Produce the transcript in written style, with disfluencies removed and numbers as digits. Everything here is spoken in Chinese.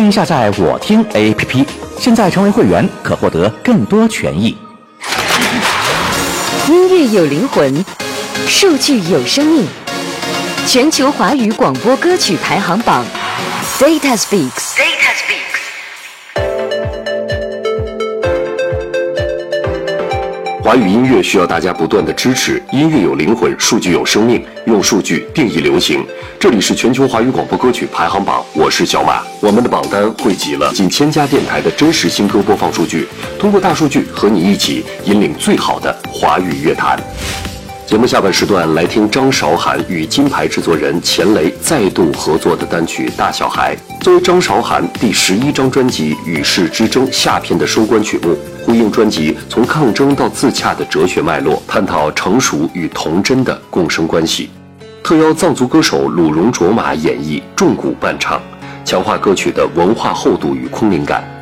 欢迎下载我听 APP， 现在成为会员可获得更多权益。 音乐有灵魂，数据有生命。全球华语广播歌曲排行榜 Data Speaks。 华语音乐需要大家不断的支持，音乐有灵魂，数据有生命，用数据定义流行。这里是全球华语广播歌曲排行榜，我是小马。我们的榜单汇集了近1000家电台的真实新歌播放数据，通过大数据和你一起引领最好的华语乐坛。节目下半时段来听张韶涵与金牌制作人钱雷再度合作的单曲《大小孩》，作为张韶涵第11张专辑《与世之争》下篇的收官曲目，呼应专辑从抗争到自洽的哲学脉络，探讨成熟与童真的共生关系。特邀藏族歌手鲁荣卓玛演绎，重鼓伴唱，强化歌曲的文化厚度与空灵感。